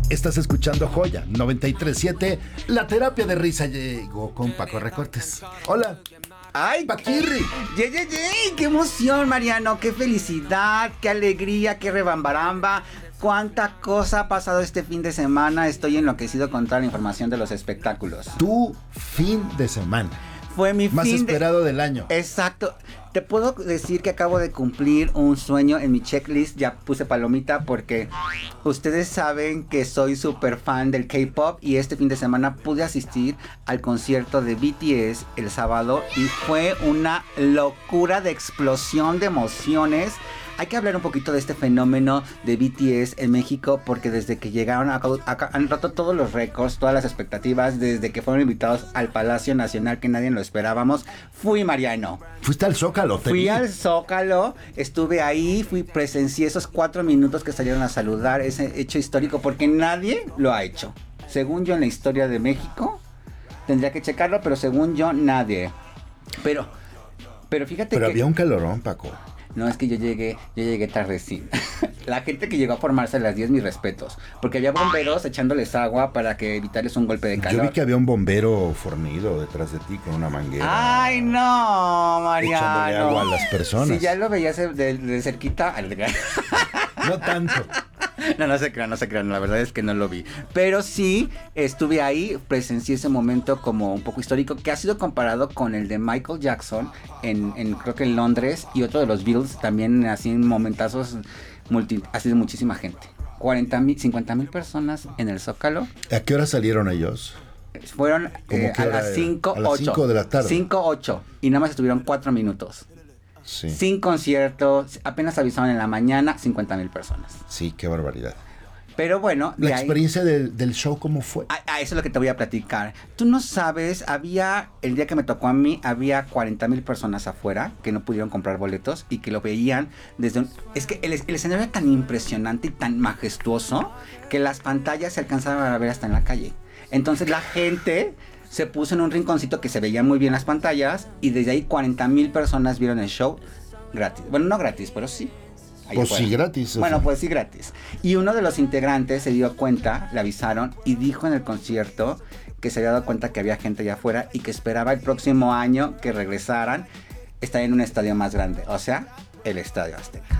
Estás escuchando Joya 93.7. La terapia de risa llegó con Paco Recortes. Hola. ¡Ay, Paquirri! ¡Qué emoción, Mariano! ¡Qué felicidad! ¡Qué alegría! ¡Qué rebambaramba! ¡Cuánta cosa ha pasado este fin de semana! Estoy enloquecido con toda la información de los espectáculos. Tu fin de semana. Fue mi más fin esperado del año. Exacto. Te puedo decir que acabo de cumplir un sueño en mi checklist. Ya puse palomita porque ustedes saben que soy súper fan del K-pop y este fin de semana pude asistir al concierto de BTS el sábado y fue una locura de explosión de emociones. Hay que hablar un poquito de este fenómeno de BTS en México porque desde que llegaron acá han roto todos los récords, todas las expectativas, desde que fueron invitados al Palacio Nacional que nadie lo esperábamos. Fui, Mariano. ¿Fuiste al Zócalo? Fui al Zócalo, estuve ahí, presencié esos 4 minutos que salieron a saludar, ese hecho histórico porque nadie lo ha hecho. Según yo en la historia de México, tendría que checarlo, pero según yo nadie. Pero fíjate que... Pero había un calorón, Paco. No, es que yo llegué tardecín. La gente que llegó a formarse a las 10, mis respetos. Porque había bomberos echándoles agua para que evitarles un golpe de calor. Yo vi que había un bombero fornido detrás de ti con una manguera. ¡Ay, no, Mariano! Echándole agua a las personas. Si ya lo veías de cerquita... No tanto. No se crean, la verdad es que no lo vi. Pero sí, estuve ahí, presencié ese momento como un poco histórico, que ha sido comparado con el de Michael Jackson, creo que en Londres, y otro de los Beatles, también así en momentazos, ha sido muchísima gente. 40,000, 50,000 personas en el Zócalo. ¿A qué hora salieron ellos? Fueron a las 5, a las 8. 5 de la tarde. 5, 8. Y nada más estuvieron 4 minutos. Sí. Sin conciertos, apenas avisaron en la mañana, 50,000 personas. Sí, qué barbaridad. Pero bueno, la experiencia del show, ¿cómo fue? Eso es lo que te voy a platicar. Tú no sabes, el día que me tocó a mí, había 40,000 personas afuera que no pudieron comprar boletos y que lo veían desde es que el escenario era tan impresionante y tan majestuoso que las pantallas se alcanzaban a ver hasta en la calle. Entonces la gente se puso en un rinconcito que se veían muy bien las pantallas y desde ahí 40,000 personas vieron el show gratis. Bueno, no gratis, pero sí. Pues sí, gratis. Bueno, pues sí, gratis. Y uno de los integrantes se dio cuenta, le avisaron y dijo en el concierto que se había dado cuenta que había gente allá afuera y que esperaba el próximo año que regresaran, estar en un estadio más grande, o sea, el Estadio Azteca.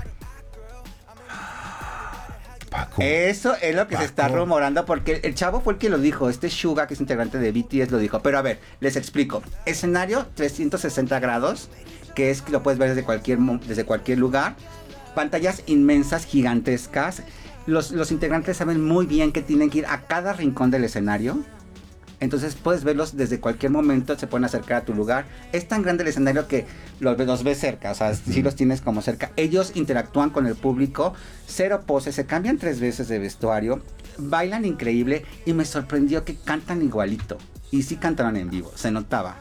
Paco. Eso es lo que se está rumorando porque el chavo fue el que lo dijo, Suga, que es integrante de BTS, lo dijo. Pero a ver, les explico. Escenario 360 grados, que es que lo puedes ver desde cualquier lugar. Pantallas inmensas, gigantescas. Los integrantes saben muy bien que tienen que ir a cada rincón del escenario. Entonces puedes verlos desde cualquier momento, se pueden acercar a tu lugar. Es tan grande el escenario que los ves cerca, o sea, sí los tienes como cerca. Ellos interactúan con el público, 0 poses, se cambian 3 veces de vestuario, bailan increíble y me sorprendió que cantan igualito. Y sí cantaron en vivo, se notaba.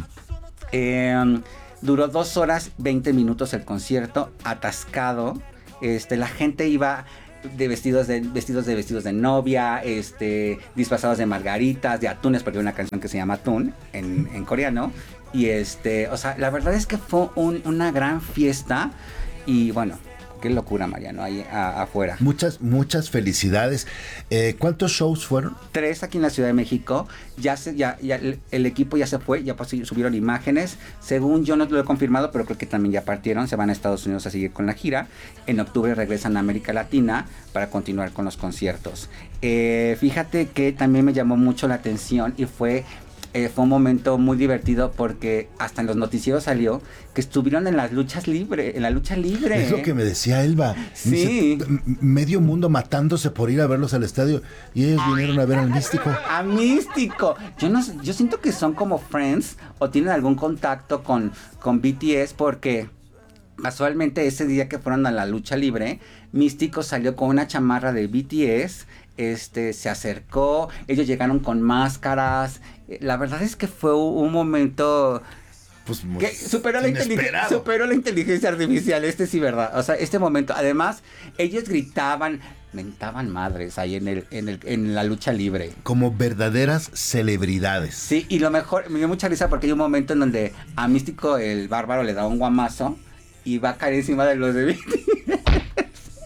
Duró 2 horas 20 minutos el concierto, atascado. La gente iba de vestidos de novia, disfrazados de margaritas, de atunes, porque hay una canción que se llama Atún en coreano. Y o sea, la verdad es que fue una gran fiesta. Y bueno, qué locura, Mariano, ahí afuera. Muchas felicidades. ¿Cuántos shows fueron? 3 aquí en la Ciudad de México. Ya el equipo ya se fue, ya subieron imágenes. Según yo no lo he confirmado, pero creo que también ya partieron. Se van a Estados Unidos a seguir con la gira. En octubre regresan a América Latina para continuar con los conciertos. Fíjate que también me llamó mucho la atención y fue un momento muy divertido porque hasta en los noticieros salió que estuvieron en la lucha libre. Es lo que me decía Elba. Sí. Dice, medio mundo matándose por ir a verlos al estadio y ellos vinieron a ver al Místico. ¡A Místico! Yo siento que son como friends o tienen algún contacto con BTS porque casualmente ese día que fueron a la lucha libre, Místico salió con una chamarra de BTS. Se acercó, ellos llegaron con máscaras. La verdad es que fue un momento pues que superó la inteligencia artificial. Sí, verdad. O sea, este momento. Además, ellos gritaban, mentaban madres ahí en la lucha libre. Como verdaderas celebridades. Sí, y lo mejor, me dio mucha risa porque hay un momento en donde a Místico el bárbaro le da un guamazo y va a caer encima de los de BTS.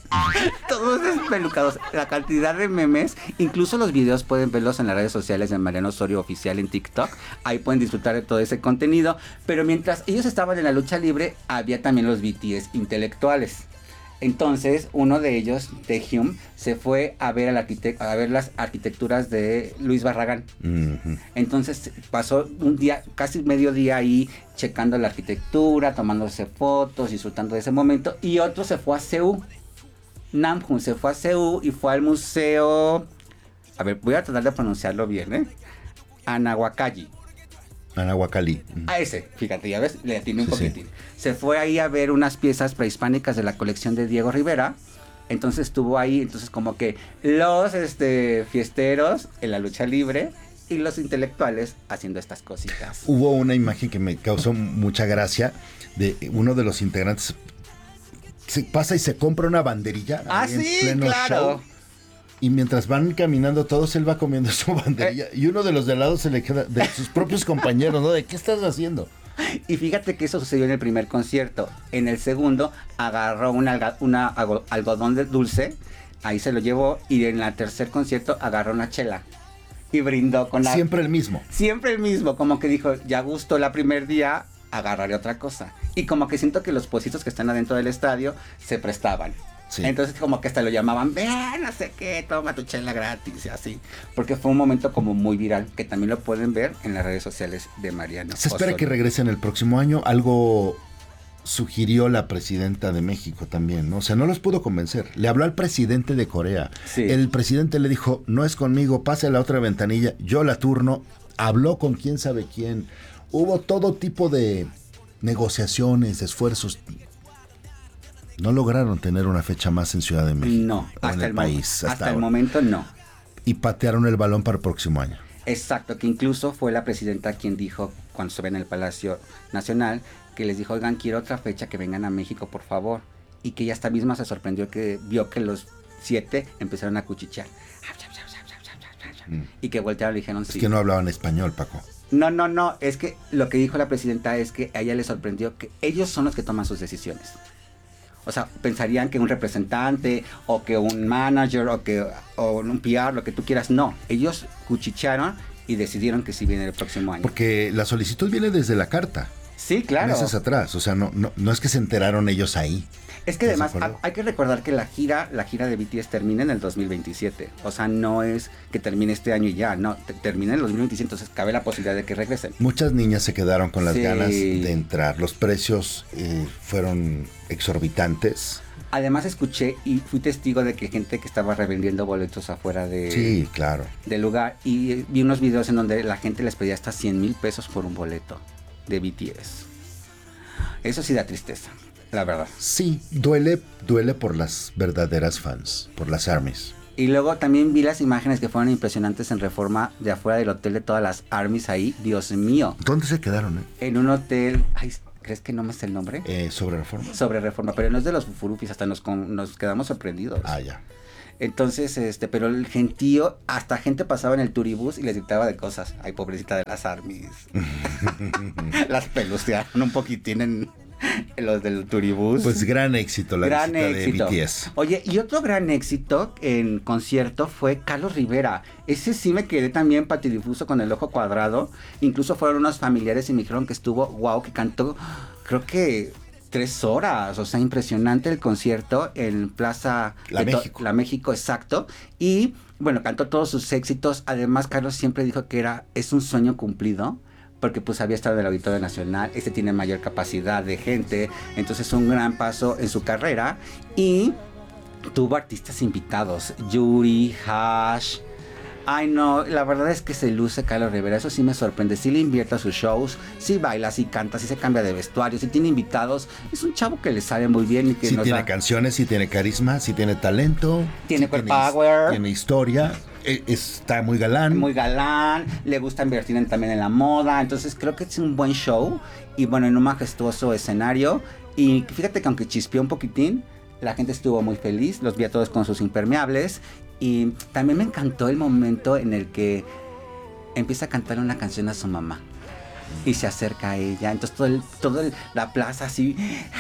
Todos despelucados. La cantidad de memes, incluso los videos pueden verlos en las redes sociales de Mariano Osorio Oficial en TikTok. Ahí pueden disfrutar de todo ese contenido. Pero mientras ellos estaban en la lucha libre, había también los BTS intelectuales. Entonces, uno de ellos, Taehyung, se fue a ver a ver las arquitecturas de Luis Barragán. Ujú. Entonces pasó un día, casi medio día ahí, checando la arquitectura, tomándose fotos, disfrutando de ese momento. Y otro se fue a Seúl. Namjoon se fue a Seúl y fue al museo... A ver, voy a tratar de pronunciarlo bien, ¿eh? Anahuacalli. Anahuacalli. A ese, fíjate, ya ves, le atiné un Sí, poquitín. sí. Se fue ahí a ver unas piezas prehispánicas de la colección de Diego Rivera. Entonces estuvo ahí, entonces como que los fiesteros en la lucha libre y los intelectuales haciendo estas cositas. Hubo una imagen que me causó mucha gracia de uno de los integrantes. Se pasa y se compra una banderilla. Ah, ahí en sí, pleno claro. show, y mientras van caminando todos, él va comiendo su banderilla. Y uno de los de lado se le queda, de sus propios compañeros, ¿no? ¿De qué estás haciendo? Y fíjate que eso sucedió en el primer concierto. En el segundo agarró un algodón de dulce, ahí se lo llevó, y en el tercer concierto agarró una chela y brindó con la... Siempre el mismo. Siempre el mismo, como que dijo, ya gustó la primer día, agarraré otra cosa. Y como que siento que los puestitos que están adentro del estadio se prestaban. Sí. Entonces como que hasta lo llamaban, ven, no sé qué, toma tu chela gratis y así. Porque fue un momento como muy viral, que también lo pueden ver en las redes sociales de Mariano Se espera Osorio. que regresen el próximo año. Algo sugirió la presidenta de México también, ¿no? O sea, no los pudo convencer. Le habló al presidente de Corea. Sí. El presidente le dijo, no es conmigo, pase a la otra ventanilla, yo la turno. Habló con quién sabe quién. Hubo todo tipo de negociaciones, esfuerzos. No lograron tener una fecha más en Ciudad de México. No, o en hasta el país. hasta el ahora. momento no. Y patearon el balón para el próximo año. Exacto, que incluso fue la presidenta quien dijo, cuando estuve en el Palacio Nacional, que les dijo, oigan, quiero otra fecha, que vengan a México, por favor. Y que ella hasta misma se sorprendió que vio que los 7 empezaron a cuchichear. Y que voltearon y le dijeron sí. Es que no hablaban español, Paco. No, es que lo que dijo la presidenta es que a ella le sorprendió que ellos son los que toman sus decisiones. O sea, pensarían que un representante o que un manager o un PR, lo que tú quieras. No, ellos cuchichearon y decidieron que sí viene el próximo año. Porque la solicitud viene desde la carta. Sí, claro. Meses atrás. O sea, no es que se enteraron ellos ahí. Es que ¿Estás además de acuerdo? hay que recordar que la gira de BTS termina en el 2027. O sea, no es que termine este año y ya, no, termina en el 2027, entonces cabe la posibilidad de que regresen. Muchas niñas se quedaron con las Sí. ganas de entrar. Los precios fueron exorbitantes. Además escuché y fui testigo de que gente que estaba revendiendo boletos afuera Sí, claro. del lugar, y vi unos videos en donde la gente les pedía hasta 100,000 pesos por un boleto de BTS. Eso sí da tristeza, la verdad. Sí, duele por las verdaderas fans, por las ARMYs. Y luego también vi las imágenes que fueron impresionantes en Reforma, de afuera del hotel de todas las ARMYs ahí. Dios mío. ¿Dónde se quedaron? En un hotel, ay, ¿crees que no me sé el nombre? ¿Sobre Reforma? Sobre Reforma, pero no es de los fufurufis, hasta nos quedamos sorprendidos. Ah, ya. Entonces, pero el gentío, hasta gente pasaba en el turibús y les gritaba de cosas. Ay, pobrecita de las ARMYs. Las pelucearon un poquitín en los del turibús. Pues gran éxito la Gran visita éxito. de BTS. Oye, y otro gran éxito en concierto fue Carlos Rivera. Ese sí me quedé también patidifuso con el ojo cuadrado. Incluso fueron unos familiares y me dijeron que estuvo wow, que cantó, creo que 3 horas. O sea, impresionante el concierto en Plaza La México, exacto. Y bueno, cantó todos sus éxitos. Además, Carlos siempre dijo que es un sueño cumplido, porque pues había estado en el Auditorio Nacional. Este tiene mayor capacidad de gente, entonces un gran paso en su carrera. Y tuvo artistas invitados, Yuri, Hash. Ay no, la verdad es que se luce Carlos Rivera, eso sí me sorprende. Sí le invierte a sus shows, sí baila, sí canta, sí se cambia de vestuario, sí tiene invitados. Es un chavo que le sabe muy bien y que Sí tiene canciones, sí tiene carisma, sí tiene talento. Tiene sí power. Tiene historia. Está muy galán. Muy galán, le gusta invertir también en la moda, entonces creo que es un buen show y bueno, en un majestuoso escenario. Y fíjate que aunque chispeó un poquitín, la gente estuvo muy feliz, los vi a todos con sus impermeables. Y también me encantó el momento en el que empieza a cantar una canción a su mamá y se acerca a ella, entonces la plaza así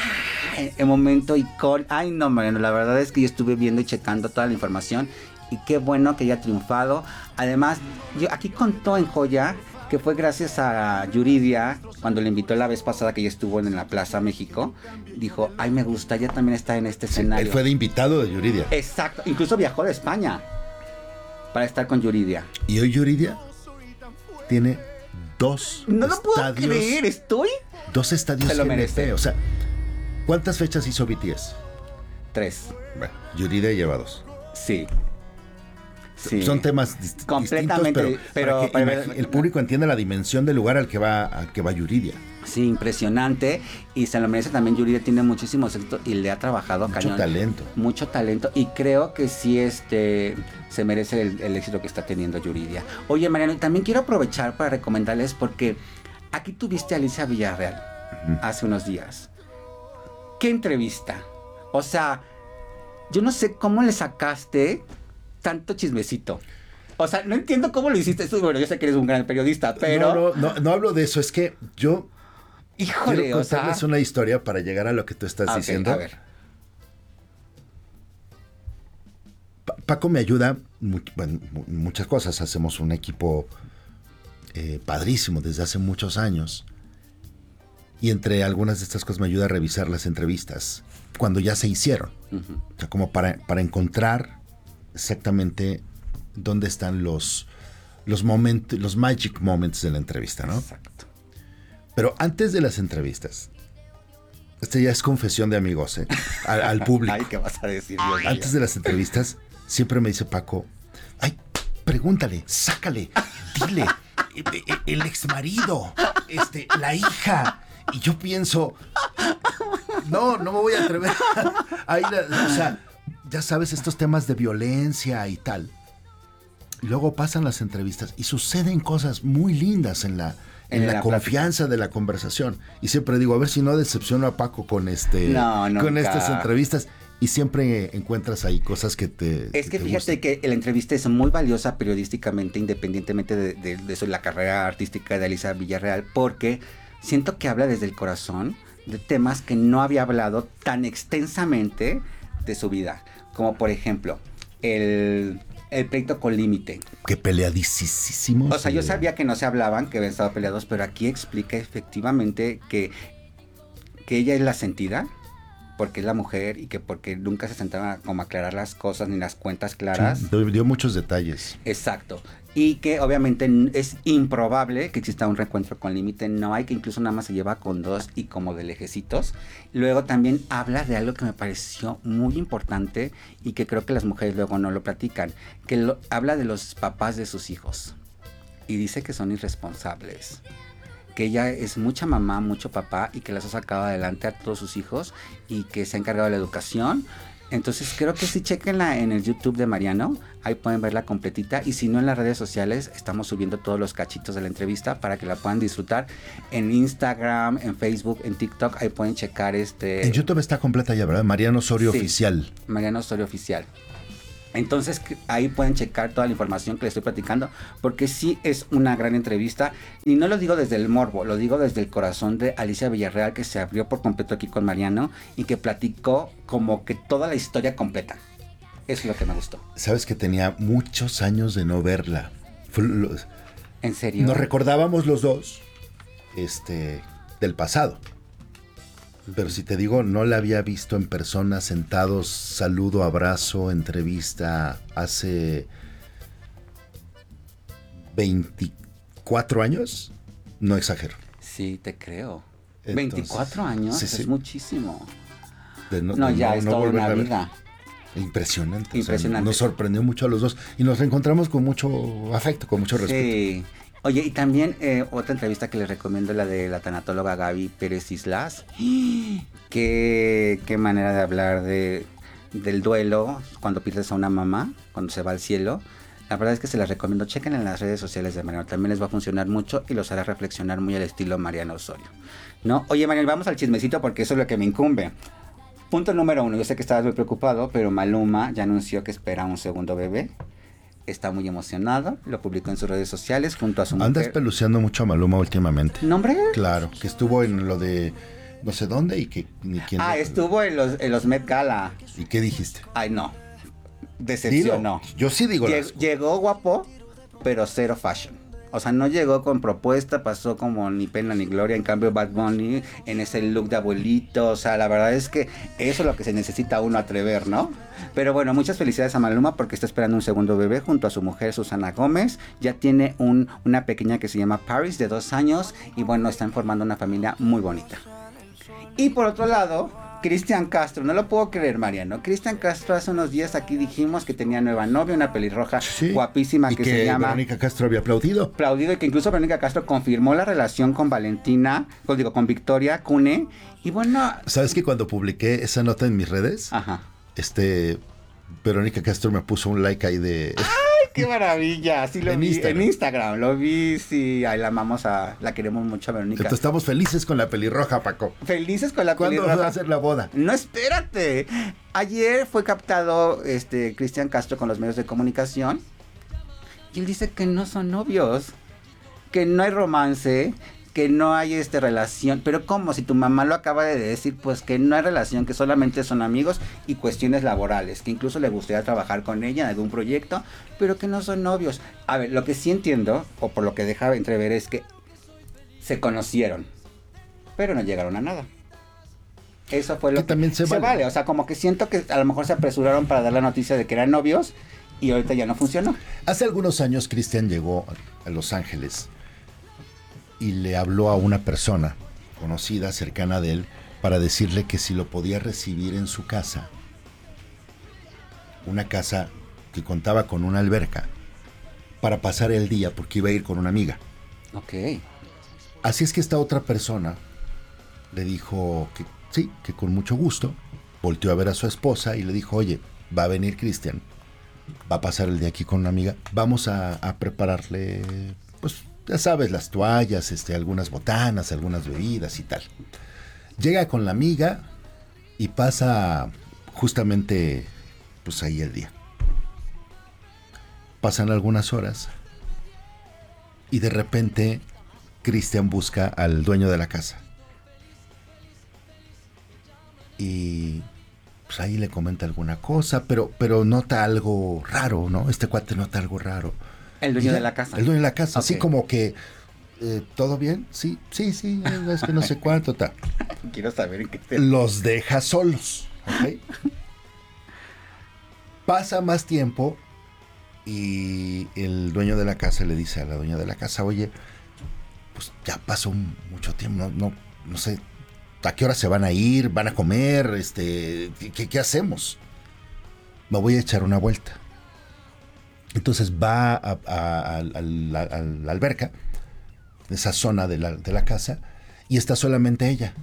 el momento icónico. Ay, no, Mariano, la verdad es que yo estuve viendo y checando toda la información y qué bueno que haya triunfado. Además, yo aquí contó en Joya que fue gracias a Yuridia, cuando le invitó la vez pasada que ella estuvo en la Plaza México, dijo, ay, me gusta, ella también está en este escenario. Él fue de invitado de Yuridia. Exacto, incluso viajó de España para estar con Yuridia. Y hoy Yuridia tiene 2 No estadios. lo puedo creer, estoy... 2 estadios Se lo GNP. merece. O sea, ¿cuántas fechas hizo BTS? 3. Bueno, Yuridia lleva 2. Sí. Sí. Son temas completamente distintos, pero el público entiende la dimensión del lugar al que va Yuridia. Sí, impresionante. Y se lo merece también. Yuridia tiene muchísimo éxito y le ha trabajado mucho cañón. Talento. Mucho talento. Y creo que sí se merece el éxito que está teniendo Yuridia. Oye, Mariano, también quiero aprovechar para recomendarles porque aquí tuviste a Alicia Villarreal hace unos días. ¿Qué entrevista? O sea, yo no sé cómo le sacaste tanto chismecito. O sea, no entiendo cómo lo hiciste. Bueno, yo sé que eres un gran periodista, pero... No hablo de eso. Es que yo... Híjole, quiero contarles una historia para llegar a lo que tú estás diciendo. A ver. Paco me ayuda muchas cosas. Hacemos un equipo padrísimo desde hace muchos años. Y entre algunas de estas cosas me ayuda a revisar las entrevistas cuando ya se hicieron. O sea, como para encontrar exactamente dónde están los momentos, los magic moments de la entrevista, ¿no? Exacto. Pero antes de las entrevistas, ya es confesión de amigos, al público. Ay, ¿qué vas a decir, Dios mío? Antes de las entrevistas, siempre me dice Paco, ay, pregúntale, sácale, dile, el exmarido, la hija. Y yo pienso, no me voy a atrever a ir o sea, ya sabes, estos temas de violencia y tal. Y luego pasan las entrevistas y suceden cosas muy lindas en la confianza de la conversación. Y siempre digo, a ver si no decepciono a Paco con con estas entrevistas. Y siempre encuentras ahí cosas que te... Es que te fíjate gustan. que la entrevista es muy valiosa periodísticamente, independientemente de eso, la carrera artística de Alicia Villarreal, porque siento que habla desde el corazón de temas que no había hablado tan extensamente de su vida. Como por ejemplo, el pleito con Límite. Que peleadísimos. O sea, yo sabía que no se hablaban, que habían estado peleados, pero aquí explica efectivamente que ella es la sentida, porque es la mujer y que porque nunca se sentaba como a aclarar las cosas ni las cuentas claras. Sí, dio muchos detalles. Exacto. Y que obviamente es improbable que exista un reencuentro con Límite. No hay, que incluso nada más se lleva con 2 y como de lejecitos. Luego también habla de algo que me pareció muy importante y que creo que las mujeres luego no lo platican. Que habla de los papás de sus hijos. Y dice que son irresponsables. Que ella es mucha mamá, mucho papá y que las ha sacado adelante a todos sus hijos y que se ha encargado de la educación. Entonces creo que sí, chequenla en el YouTube de Mariano, ahí pueden verla completita, y si no, en las redes sociales estamos subiendo todos los cachitos de la entrevista para que la puedan disfrutar en Instagram, en Facebook, en TikTok, ahí pueden checar En YouTube está completa ya, ¿verdad? Mariano Osorio Oficial. Mariano Osorio Oficial. Entonces ahí pueden checar toda la información que les estoy platicando, porque sí es una gran entrevista, y no lo digo desde el morbo, lo digo desde el corazón de Alicia Villarreal, que se abrió por completo aquí con Mariano y que platicó como que toda la historia completa. Eso es lo que me gustó. Sabes que tenía muchos años de no verla. ¿En serio? Nos recordábamos los dos del pasado. Pero si te digo, no la había visto en persona, sentados, saludo, abrazo, entrevista, hace 24 años, no exagero. Sí, te creo. Entonces, 24 años, sí, sí. Es muchísimo. Ya es toda una volverla a ver. vida. Impresionante. Impresionante. O sea, nos sorprendió mucho a los dos y nos reencontramos con mucho afecto, con mucho respeto. Sí. Oye, y también otra entrevista que les recomiendo, la de la tanatóloga Gaby Pérez Islas. Qué manera de hablar del duelo cuando pierdes a una mamá, cuando se va al cielo. La verdad es que se las recomiendo. Chequen en las redes sociales de Mariano. También les va a funcionar mucho y los hará reflexionar muy al estilo Mariano Osorio, ¿no? Oye, Mariano, vamos al chismecito porque eso es lo que me incumbe. Punto número 1. Yo sé que estabas muy preocupado, pero Maluma ya anunció que espera un segundo bebé. Está muy emocionado, lo publicó en sus redes sociales junto a su mujer. Andas peluceando mucho a Maluma últimamente. ¿Nombre? Claro, que estuvo en lo de no sé dónde y que ni quién. Estuvo en los Met Gala. ¿Y qué dijiste? Ay, no. Decepcionó. Yo sí digo Llegó guapo, pero cero fashion. O sea, no llegó con propuesta, pasó como ni pena ni gloria. En cambio, Bad Bunny en ese look de abuelito. O sea, la verdad es que eso es lo que se necesita uno atrever, ¿no? Pero bueno, muchas felicidades a Maluma porque está esperando un segundo bebé junto a su mujer Susana Gómez. Ya tiene una pequeña que se llama Paris de 2 años. Y bueno, están formando una familia muy bonita. Y por otro lado, Cristian Castro, no lo puedo creer, Mariano. Cristian Castro, hace unos días aquí dijimos que tenía nueva novia, una pelirroja guapísima y que se llama Verónica Castro había aplaudido. Y que incluso Verónica Castro confirmó la relación con con Victoria Cune. Y bueno, ¿sabes que cuando publiqué esa nota en mis redes? Ajá. Verónica Castro me puso un like ahí de... ¡Ay, qué maravilla! Sí lo vi en Instagram, lo vi, sí, ahí la queremos mucho a Verónica. Entonces estamos felices con la pelirroja, Paco. Felices con la pelirroja. ¿Cuándo va a ser la boda? No, espérate. Ayer fue captado Cristian Castro con los medios de comunicación y él dice que no son novios, que no hay romance, que no hay relación. Pero ¿cómo? Si tu mamá lo acaba de decir, pues que no hay relación, que solamente son amigos y cuestiones laborales, que incluso le gustaría trabajar con ella en algún proyecto, pero que no son novios. A ver, lo que sí entiendo, o por lo que dejaba entrever, es que se conocieron, pero no llegaron a nada. Eso fue lo que también se vale. O sea, como que siento que a lo mejor se apresuraron para dar la noticia de que eran novios y ahorita ya no funcionó. Hace algunos años Cristian llegó a Los Ángeles y le habló a una persona conocida, cercana de él, para decirle que si lo podía recibir en su casa, una casa que contaba con una alberca, para pasar el día, porque iba a ir con una amiga. Ok. Así es que esta otra persona le dijo que sí, que con mucho gusto. Volteó a ver a su esposa y le dijo, oye, va a venir Cristian, va a pasar el día aquí con una amiga, vamos a prepararle, pues, ya sabes, las toallas, algunas botanas, algunas bebidas y tal. Llega con la amiga y pasa justamente, pues ahí el día. Pasan algunas horas y de repente Cristian busca al dueño de la casa. Y pues ahí le comenta alguna cosa, pero nota algo raro, ¿no? Este cuate nota algo raro. El dueño de la casa. El dueño de la casa, okay. Así como que, ¿todo bien? Sí, es que no sé cuánto, tal. Quiero saber en qué los deja solos, ¿ok? Pasa más tiempo y el dueño de la casa le dice a la dueña de la casa, oye, pues ya pasó mucho tiempo, no sé, ¿a qué hora se van a ir? ¿Van a comer? ¿Qué hacemos? Me voy a echar una vuelta. Entonces va a la alberca, esa zona de la casa, y está solamente ella.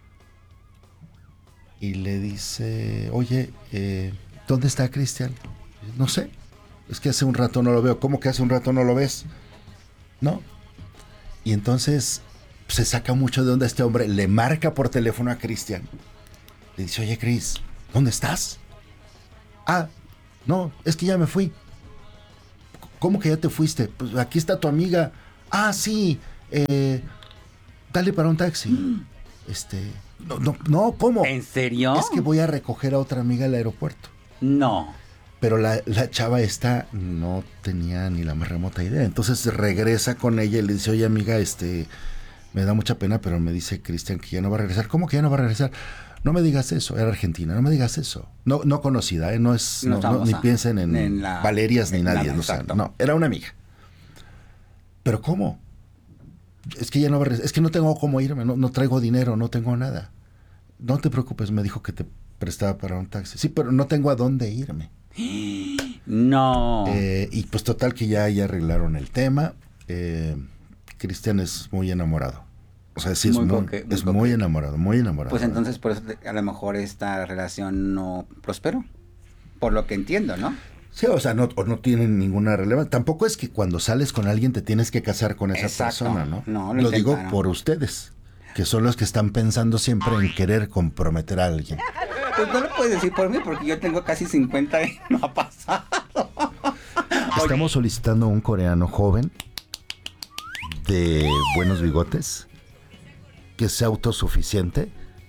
Y le dice, oye, ¿dónde está Cristian? No sé, es que hace un rato no lo veo. ¿Cómo que hace un rato no lo ves? No. Y entonces se saca mucho de onda este hombre, le marca por teléfono a Cristian. Le dice, oye, Cris, ¿dónde estás? Ah, no, es que ya me fui. ¿Cómo que ya te fuiste? Pues aquí está tu amiga. Ah, sí, dale para un taxi. No, ¿cómo? ¿En serio? Es que voy a recoger a otra amiga al aeropuerto. No. Pero la chava esta no tenía ni la más remota idea. Entonces regresa con ella y le dice, oye, amiga, me da mucha pena, pero me dice Cristian que ya no va a regresar. ¿Cómo que ya no va a regresar? No me digas eso, era argentina, no me digas eso. No conocida, no ni piensen en Valerias ni nadie. No, era una amiga. ¿Pero cómo? Es que ya no va a regresar, es que no tengo cómo irme, no traigo dinero, no tengo nada. No te preocupes, me dijo que te prestaba para un taxi. Sí, pero no tengo a dónde irme. No. Y pues total que ya arreglaron el tema. Cristian es muy enamorado. O sea, sí, es muy enamorado, muy enamorado. Pues entonces por eso a lo mejor esta relación no prosperó, por lo que entiendo, ¿no? Sí, o sea, no tienen ninguna relevancia. Tampoco es que cuando sales con alguien te tienes que casar con esa persona, ¿no? No, lo digo por ustedes, que son los que están pensando siempre en querer comprometer a alguien. Pues no lo puedes decir por mí, porque yo tengo casi 50 y no ha pasado. Estamos solicitando a un coreano joven de buenos bigotes, que sea autosuficiente,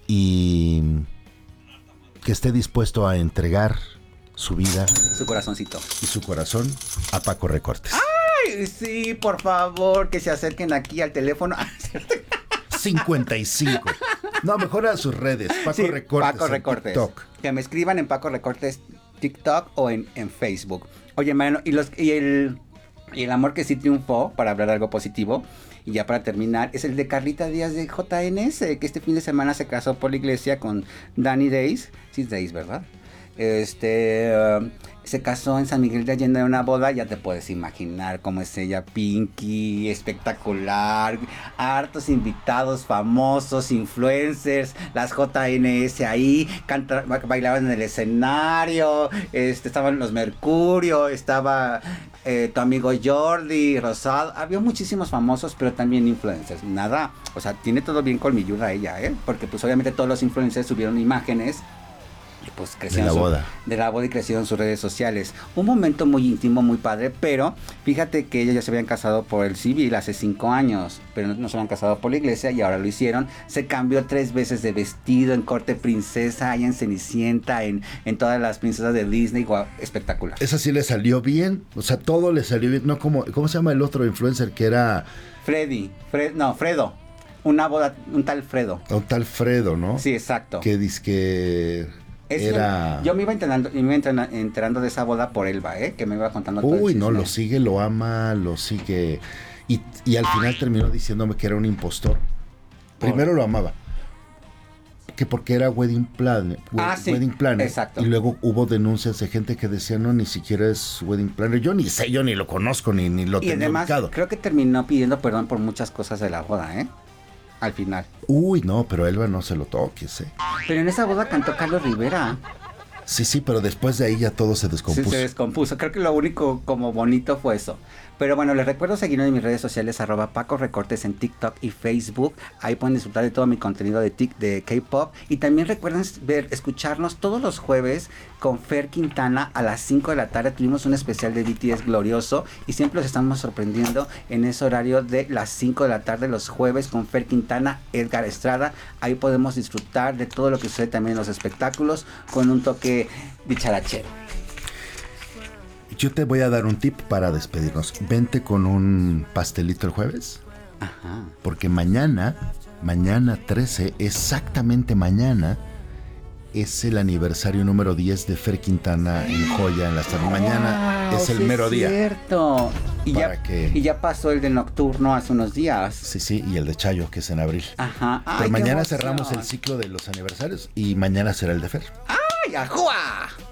y que esté dispuesto a entregar su vida, su corazoncito y su corazón a Paco Recortes. ¡Ay, sí, por favor, que se acerquen aquí al teléfono! 55. No, mejor a sus redes. Paco Recortes. Paco Recortes. TikTok. Que me escriban en Paco Recortes TikTok o en Facebook. Oye, Mariano, y el amor que sí triunfó, para hablar de algo positivo, y ya para terminar, es el de Carlita Díaz de JNS, que este fin de semana se casó por la iglesia con Danny Days. Sí, es Days, ¿verdad? Se casó en San Miguel de Allende en una boda, ya te puedes imaginar cómo es ella, Pinky, espectacular, hartos invitados famosos, influencers, las JNS ahí, bailaban en el escenario, estaban los Mercurio, estaba tu amigo Jordi, Rosado, había muchísimos famosos, pero también influencers, nada, o sea, tiene todo bien colmilluda ella, porque pues obviamente todos los influencers subieron imágenes, y pues crecieron de la boda y crecieron sus redes sociales. Un momento muy íntimo, muy padre, pero fíjate que ellos ya se habían casado por el civil hace 5 años, pero no se habían casado por la iglesia y ahora lo hicieron. Se cambió 3 veces de vestido en corte princesa, ahí en Cenicienta, en todas las princesas de Disney. Wow, espectacular. Esa sí le salió bien, o sea, todo le salió bien. No como, ¿cómo se llama el otro influencer que era? Fredo. Una boda, un tal Fredo. Un tal Fredo, ¿no? Sí, exacto. Que dizque era... Yo me iba enterando de esa boda por Elba, que me iba contando todo el chisme. No, lo sigue, lo ama, lo sigue. Y al final terminó diciéndome que era un impostor. Primero lo amaba. Que porque era wedding planner. Wedding planner. Exacto. Y luego hubo denuncias de gente que decía, no, ni siquiera es wedding planner. Yo ni lo conozco, ni lo tengo además, ubicado. Creo que terminó pidiendo perdón por muchas cosas de la boda, al final. No, pero Elba no se lo toques, Pero en esa boda cantó Carlos Rivera. Sí, pero después de ahí ya todo se descompuso. Sí, se descompuso. Creo que lo único como bonito fue eso. Pero bueno, les recuerdo seguirme en mis redes sociales, @Paco Recortes en TikTok y Facebook. Ahí pueden disfrutar de todo mi contenido de K-Pop. Y también recuerden escucharnos todos los jueves con Fer Quintana a las 5 de la tarde. Tuvimos un especial de BTS glorioso y siempre los estamos sorprendiendo en ese horario de las 5 de la tarde los jueves con Fer Quintana, Edgar Estrada. Ahí podemos disfrutar de todo lo que sucede también en los espectáculos con un toque dicharachero. Yo te voy a dar un tip para despedirnos. Vente con un pastelito el jueves. Ajá. Porque mañana 13, exactamente mañana, es el aniversario número 10 de Fer Quintana en Joya en las tardes. Mañana es el mero día. Es cierto. Y ya pasó el de Nocturno hace unos días. Sí, y el de Chayo, que es en abril. Ajá. Pero mañana cerramos el ciclo de los aniversarios y mañana será el de Fer. ¡Ay, ajúa!